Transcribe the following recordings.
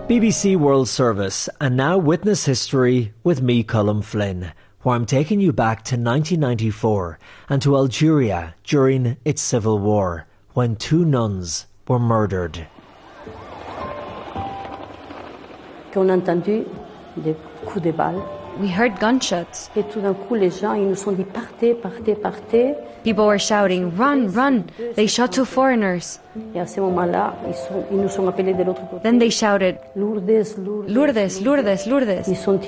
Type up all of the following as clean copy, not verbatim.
BBC World Service, and now witness history with me, Colm Flynn, where I'm taking you back to 1994 and to Algeria during its civil war, when 2 nuns were murdered. We heard gunshots. People were shouting, "Run, run!" They shot 2 foreigners. Then they shouted, "Lourdes, Lourdes, Lourdes."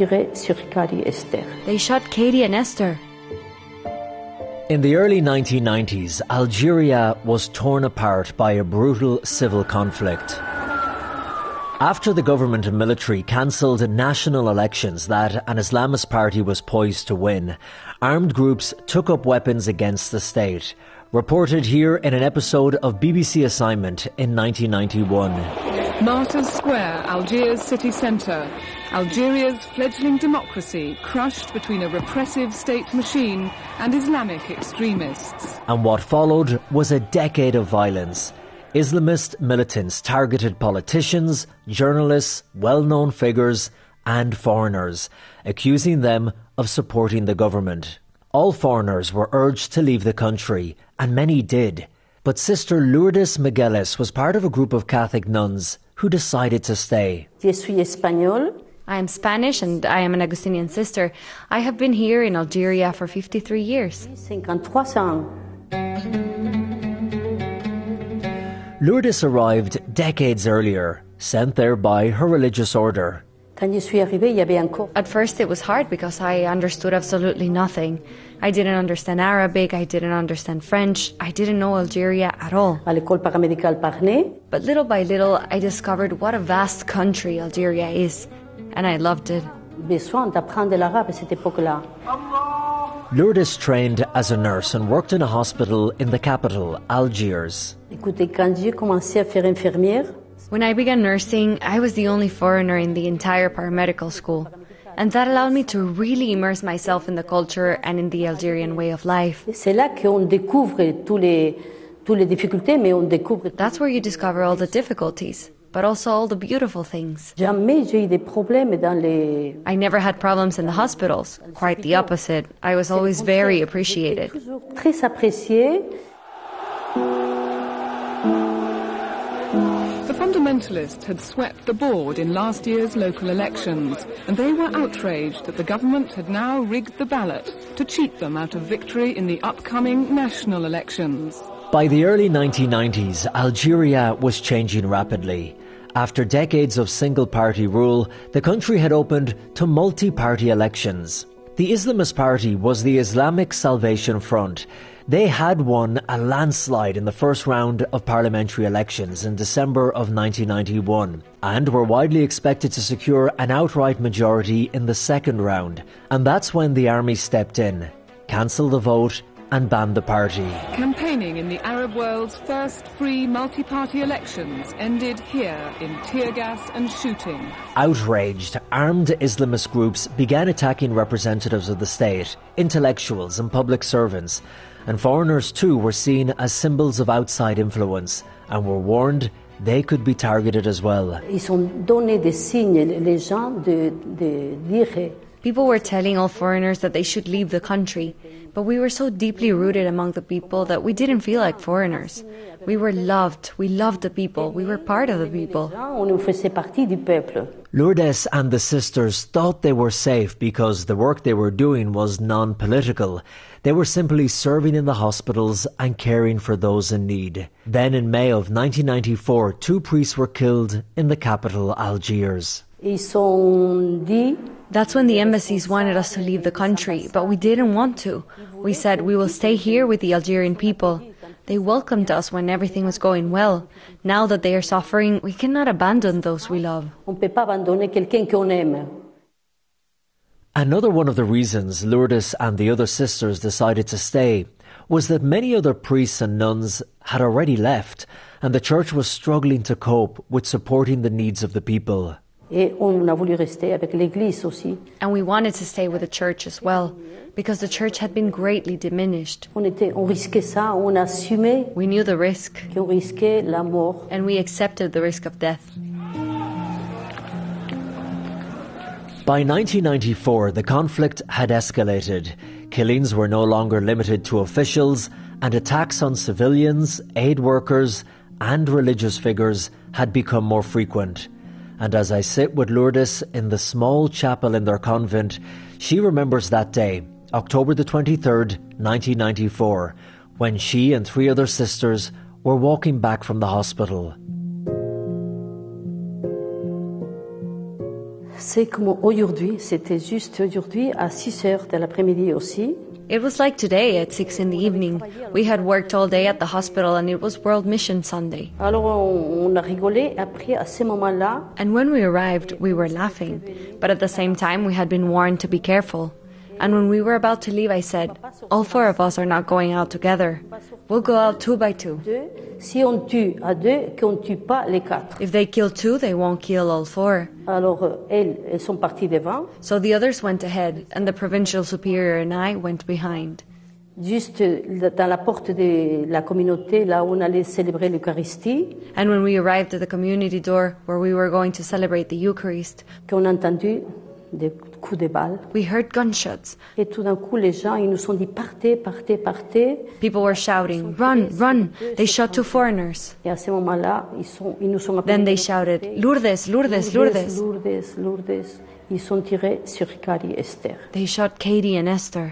They shot Katie and Esther. In the early 1990s, Algeria was torn apart by a brutal civil conflict. After the government and military cancelled national elections that an Islamist party was poised to win, armed groups took up weapons against the state. Reported here in an episode of BBC Assignment in 1991. Martyrs Square, Algiers city centre. Algeria's fledgling democracy crushed between a repressive state machine and Islamic extremists. And what followed was a decade of violence. Islamist militants targeted politicians, journalists, well-known figures and foreigners, accusing them of supporting the government. All foreigners were urged to leave the country, and many did. But Sister Lourdes Migueles was part of a group of Catholic nuns who decided to stay. I am Spanish and I am an Augustinian sister. I have been here in Algeria for 53 years. Lourdes arrived decades earlier, sent there by her religious order. At first it was hard because I understood absolutely nothing. I didn't understand Arabic, I didn't understand French, I didn't know Algeria at all. But little by little I discovered what a vast country Algeria is, and I loved it. Lourdes trained as a nurse and worked in a hospital in the capital, Algiers. When I began nursing, I was the only foreigner in the entire paramedical school. And that allowed me to really immerse myself in the culture and in the Algerian way of life. That's where you discover all the difficulties, but also all the beautiful things. I never had problems in the hospitals. Quite the opposite. I was always very appreciated. Fundamentalists had swept the board in last year's local elections, and they were outraged that the government had now rigged the ballot to cheat them out of victory in the upcoming national elections. By the early 1990s, Algeria was changing rapidly. After decades of single-party rule, the country had opened to multi-party elections. The Islamist party was the Islamic Salvation Front. They had won a landslide in the first round of parliamentary elections in December of 1991 and were widely expected to secure an outright majority in the second round. And that's when the army stepped in, cancelled the vote and banned the party. Campaigning in the Arab world's first free multi-party elections ended here in tear gas and shooting. Outraged, armed Islamist groups began attacking representatives of the state, intellectuals and public servants. And foreigners too were seen as symbols of outside influence and were warned they could be targeted as well. People were telling all foreigners that they should leave the country, but we were so deeply rooted among the people that we didn't feel like foreigners. We were loved. We loved the people. We were part of the people. Lourdes and the sisters thought they were safe because the work they were doing was non-political. They were simply serving in the hospitals and caring for those in need. Then in May of 1994, 2 priests were killed in the capital, Algiers. That's when the embassies wanted us to leave the country, but we didn't want to. We said we will stay here with the Algerian people. They welcomed us when everything was going well. Now that they are suffering, we cannot abandon those we love. Another one of the reasons Lourdes and the other sisters decided to stay was that many other priests and nuns had already left, and the church was struggling to cope with supporting the needs of the people. And we wanted to stay with the church as well, because the church had been greatly diminished. We knew the risk, and we accepted the risk of death. By 1994, the conflict had escalated. Killings were no longer limited to officials, and attacks on civilians, aid workers, and religious figures had become more frequent. And as I sit with Lourdes in the small chapel in their convent, she remembers that day, October the 23rd, 1994, when she and 3 other sisters were walking back from the hospital. C'est comme aujourd'hui, c'était juste aujourd'hui à 6h de l'après-midi aussi. It was like today at 6 in the evening. We had worked all day at the hospital and it was World Mission Sunday. Alors on a rigolé, après à ce moment-là. And when we arrived, we were laughing. But at the same time, we had been warned to be careful. And when we were about to leave, I said, all 4 of us are not going out together. We'll go out 2 by 2. Si on tue à 2, qu'on tue pas les 4. If they kill 2, they won't kill all 4. Alors elles sont parties devant. So the others went ahead, and the provincial superior and I went behind. Juste dans la porte de la communauté, là où on allait célébrer l'Eucharistie. And when we arrived at the community door where we were going to celebrate the Eucharist, qu'on a entendu des coups de balles. We heard gunshots. Et tout d'un coup, les gens, ils nous ont dit partez, partez, partez. People were shouting, run, run. They shot 2 foreigners. Et à ce moment-là, ils nous ont appelés. Then they shouted, Lourdes, Lourdes, Lourdes. Lourdes, Lourdes. Ils ont tiré sur Carrie et Esther. They shot Katie and Esther.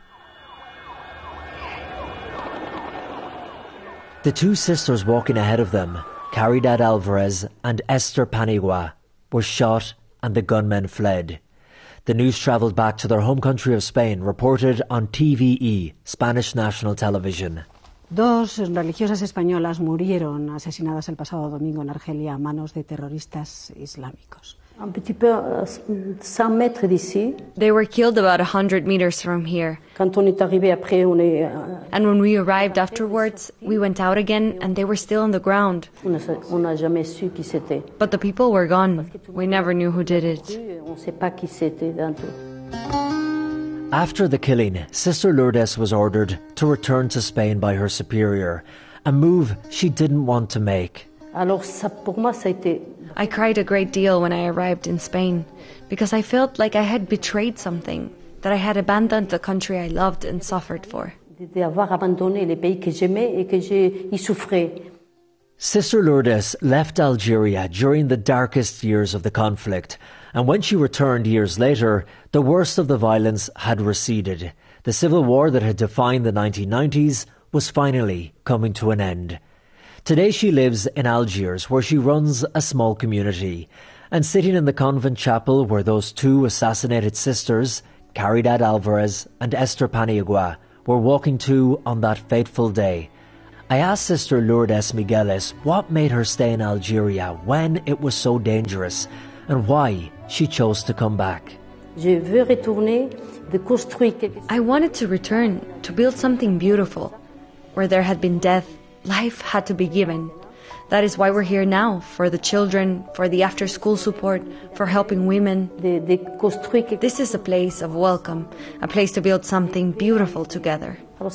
The 2 sisters walking ahead of them, Caridad Alvarez and Esther Paniagua, were shot and the gunmen fled. The news travelled back to their home country of Spain, reported on TVE, Spanish national television. 2 religiosas españolas murieron asesinadas el pasado domingo en Argelia a manos de terroristas islámicos. Un petit peu 100 mètres d'ici. They were killed about 100 meters from here. Quand on est arrivé après, on est. And when we arrived afterwards, we went out again and they were still on the ground. On n'a jamais su qui c'était. But the people were gone. We never knew who did it. On sait pas qui c'était d'entre eux. After the killing, Sister Lourdes was ordered to return to Spain by her superior, a move she didn't want to make. Alors ça, pour moi, ça a été. I cried a great deal when I arrived in Spain because I felt like I had betrayed something, that I had abandoned the country I loved and suffered for. D'avoir abandonné les pays que j'aimais et que j'ai y souffrais. Sister Lourdes left Algeria during the darkest years of the conflict, and when she returned years later, the worst of the violence had receded. The civil war that had defined the 1990s was finally coming to an end. Today she lives in Algiers, where she runs a small community. And sitting in the convent chapel where those 2 assassinated sisters, Caridad Alvarez and Esther Paniagua, were walking to on that fateful day, I asked Sister Lourdes Migueles what made her stay in Algeria when it was so dangerous, and why she chose to come back. I wanted to return, to build something beautiful. Where there had been death, life had to be given. That is why we're here now, for the children, for the after-school support, for helping women. This is a place of welcome, a place to build something beautiful together. And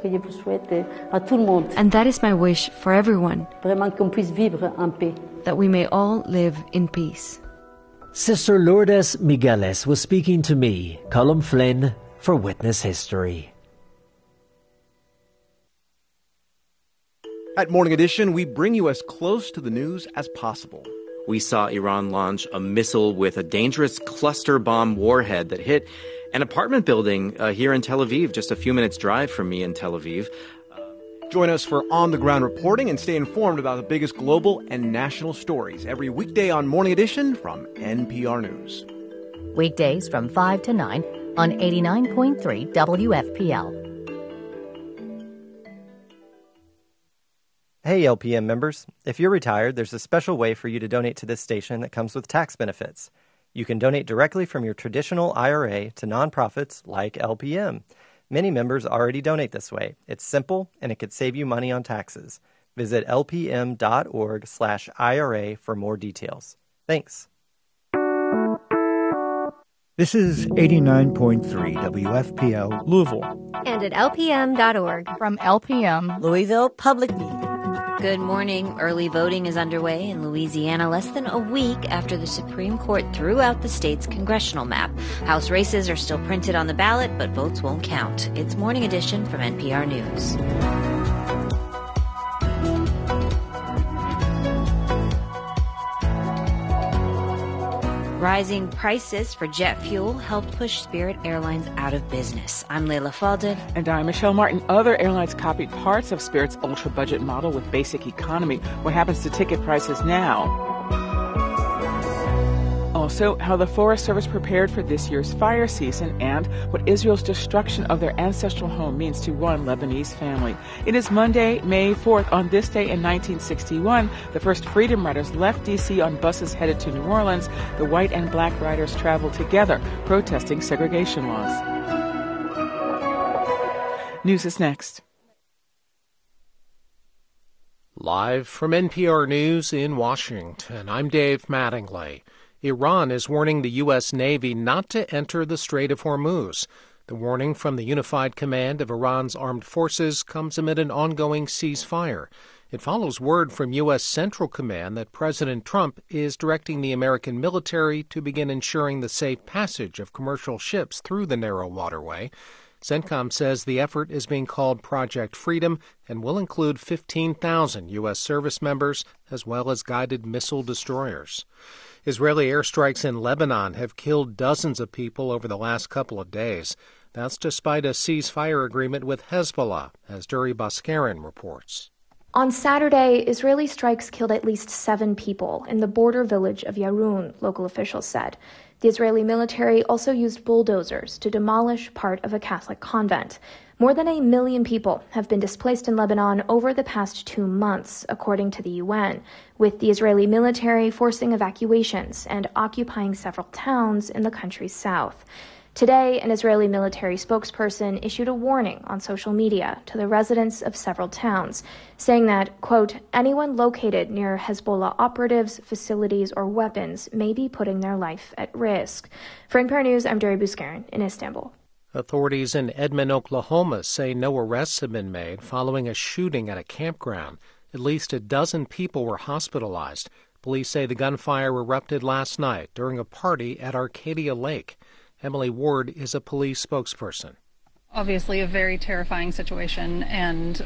that is my wish for everyone, that we may all live in peace. Sister Lourdes Migueles was speaking to me, Colm Flynn, for Witness History. At Morning Edition, we bring you as close to the news as possible. We saw Iran launch a missile with a dangerous cluster bomb warhead that hit an apartment building here in Tel Aviv, just a few minutes' drive from me in Tel Aviv. Join us for on-the-ground reporting and stay informed about the biggest global and national stories every weekday on Morning Edition from NPR News. Weekdays from 5 to 9 on 89.3 WFPL. Hey LPM members, if you're retired, there's a special way for you to donate to this station that comes with tax benefits. You can donate directly from your traditional IRA to nonprofits like LPM. Many members already donate this way. It's simple and it could save you money on taxes. Visit lpm.org/IRA for more details. Thanks. This is 89.3 WFPL Louisville. And at lpm.org. From LPM Louisville Public Media. Good morning. Early voting is underway in Louisiana less than a week after the Supreme Court threw out the state's congressional map. House races are still printed on the ballot, but votes won't count. It's Morning Edition from NPR News. Rising prices for jet fuel helped push Spirit Airlines out of business. I'm Leila Fadel. And I'm Michelle Martin. Other airlines copied parts of Spirit's ultra-budget model with basic economy. What happens to ticket prices now? Also, how the Forest Service prepared for this year's fire season and what Israel's destruction of their ancestral home means to one Lebanese family. It is Monday, May 4th. On this day in 1961, the first Freedom Riders left D.C. on buses headed to New Orleans. The white and black riders traveled together, protesting segregation laws. News is next. Live from NPR News in Washington, I'm Dave Mattingly. Iran is warning the U.S. Navy not to enter the Strait of Hormuz. The warning from the Unified Command of Iran's armed forces comes amid an ongoing ceasefire. It follows word from U.S. Central Command that President Trump is directing the American military to begin ensuring the safe passage of commercial ships through the narrow waterway. CENTCOM says the effort is being called Project Freedom and will include 15,000 U.S. service members as well as guided missile destroyers. Israeli airstrikes in Lebanon have killed dozens of people over the last couple of days. That's despite a ceasefire agreement with Hezbollah, as Duri Baskarin reports. On Saturday, Israeli strikes killed at least 7 people in the border village of Yarun, local officials said. The Israeli military also used bulldozers to demolish part of a Catholic convent. More than 1 million people have been displaced in Lebanon over the past 2 months, according to the UN, with the Israeli military forcing evacuations and occupying several towns in the country's south. Today, an Israeli military spokesperson issued a warning on social media to the residents of several towns, saying that, quote, anyone located near Hezbollah operatives, facilities, or weapons may be putting their life at risk. For NPR News, I'm Duri Baskarin in Istanbul. Authorities in Edmond, Oklahoma say no arrests have been made following a shooting at a campground. At least a dozen people were hospitalized. Police say the gunfire erupted last night during a party at Arcadia Lake. Emily Ward is a police spokesperson. Obviously a very terrifying situation, and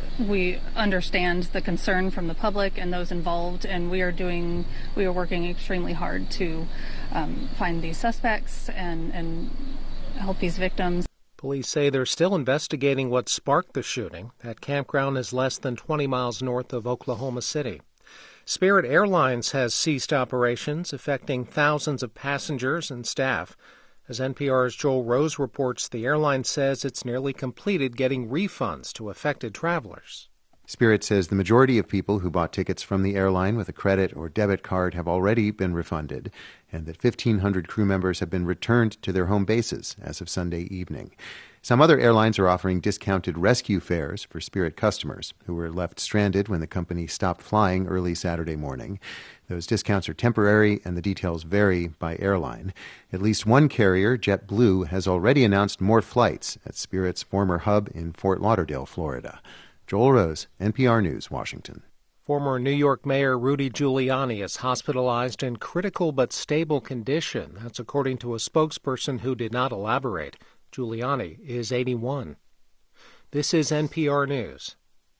we understand the concern from the public and those involved, and we are working extremely hard to find these suspects and help these victims. Police say they're still investigating what sparked the shooting. That campground is less than 20 miles north of Oklahoma City. Spirit Airlines has ceased operations, affecting thousands of passengers and staff. As NPR's Joel Rose reports, the airline says it's nearly completed getting refunds to affected travelers. Spirit says the majority of people who bought tickets from the airline with a credit or debit card have already been refunded, and that 1,500 crew members have been returned to their home bases as of Sunday evening. Some other airlines are offering discounted rescue fares for Spirit customers who were left stranded when the company stopped flying early Saturday morning. Those discounts are temporary, and the details vary by airline. At least one carrier, JetBlue, has already announced more flights at Spirit's former hub in Fort Lauderdale, Florida. Joel Rose, NPR News, Washington. Former New York Mayor Rudy Giuliani is hospitalized in critical but stable condition. That's according to a spokesperson who did not elaborate. Giuliani is 81. This is NPR News.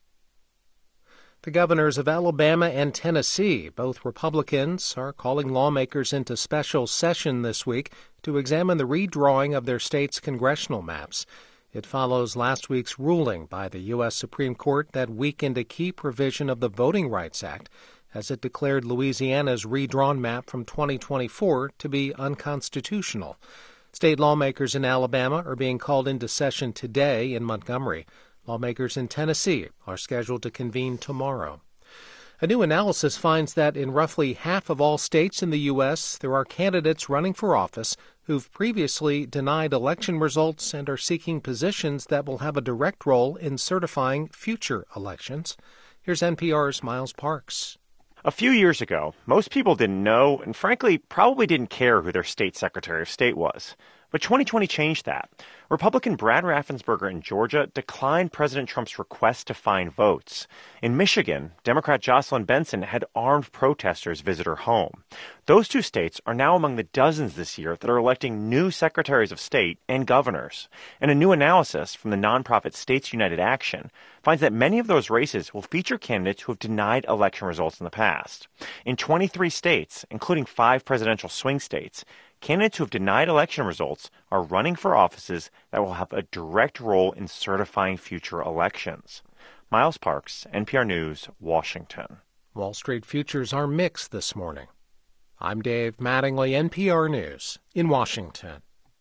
The governors of Alabama and Tennessee, both Republicans, are calling lawmakers into special session this week to examine the redrawing of their state's congressional maps. It follows last week's ruling by the U.S. Supreme Court that weakened a key provision of the Voting Rights Act, as it declared Louisiana's redrawn map from 2024 to be unconstitutional. State lawmakers in Alabama are being called into session today in Montgomery. Lawmakers in Tennessee are scheduled to convene tomorrow. A new analysis finds that in roughly half of all states in the U.S., there are candidates running for office who've previously denied election results and are seeking positions that will have a direct role in certifying future elections. Here's NPR's Miles Parks. A few years ago, most people didn't know and, frankly, probably didn't care who their state secretary of state was. But 2020 changed that. Republican Brad Raffensperger in Georgia declined President Trump's request to find votes. In Michigan, Democrat Jocelyn Benson had armed protesters visit her home. Those two states are now among the dozens this year that are electing new secretaries of state and governors. And a new analysis from the nonprofit States United Action finds that many of those races will feature candidates who have denied election results in the past. In 23 states, including 5 presidential swing states, candidates who have denied election results are running for offices that will have a direct role in certifying future elections. Miles Parks, NPR News, Washington. Wall Street futures are mixed this morning. I'm Dave Mattingly, NPR News, in Washington.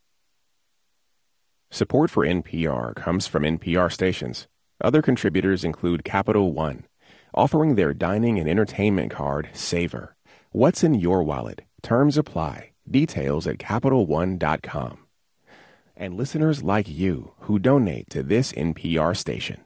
Support for NPR comes from NPR stations. Other contributors include Capital One, offering their dining and entertainment card, Savor. What's in your wallet? Terms apply. Details at CapitalOne.com. And listeners like you who donate to this NPR station.